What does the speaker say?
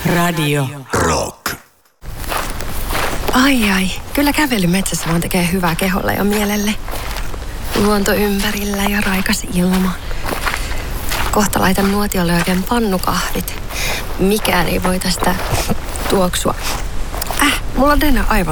Radio Rock. Ai, kyllä kävely metsässä vaan tekee hyvää keholle ja mielelle. Luonto ympärillä ja raikas ilma. Kohta laitan nuotiolle oikein pannukahvit. Mikään ei voi tästä tuoksua. Mulla on tänään aivan